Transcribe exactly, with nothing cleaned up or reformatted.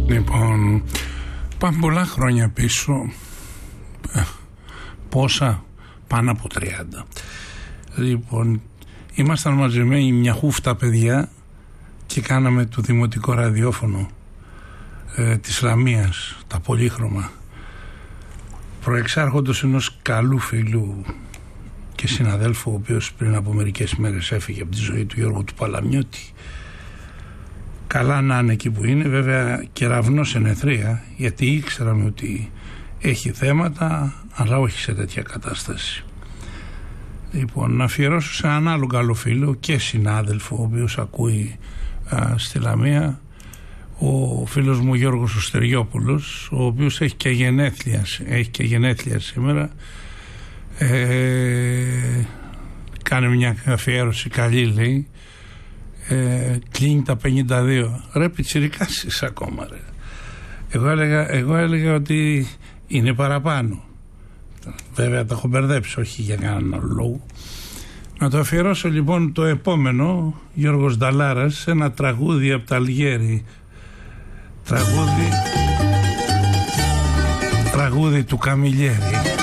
Λοιπόν, πάμε πολλά χρόνια πίσω. Ε, πόσα? Πάνω από τριάντα. Λοιπόν, ήμασταν μαζεμένοι μια χούφτα παιδιά και κάναμε το δημοτικό ραδιόφωνο ε, της Λαμίας, τα πολύχρωμα, προεξάρχοντος ενός καλού φίλου και συναδέλφου, ο οποίος πριν από μερικές μέρες έφυγε από τη ζωή του, Γιώργου του Παλαμιώτη. Καλά να είναι εκεί που είναι, βέβαια κεραυνός εν αιθρία, γιατί ήξεραμε ότι έχει θέματα, αλλά όχι σε τέτοια κατάσταση. Λοιπόν, να αφιερώσω σε έναν άλλο καλό φίλο και συνάδελφο, ο οποίος ακούει α, στη Λαμία, ο φίλος μου Γιώργος ο Στεριόπουλος, ο οποίος έχει και γενέθλια, έχει και γενέθλια σήμερα. Ε, κάνει μια αφιέρωση καλή, λέει. Ε, κλείνει τα πενήντα δύο. Ρε πιτσιρικάς είσαι ακόμα, ρε. Εγώ έλεγα, εγώ έλεγα ότι είναι παραπάνω. Βέβαια τα έχω μπερδέψει, όχι για κανέναν άλλο λόγο. Να το αφιερώσω λοιπόν το επόμενο, Γιώργος Νταλάρας, ένα τραγούδι από τα Αλγέρι. Τραγούδι, τραγούδι του Καμιλιέρη.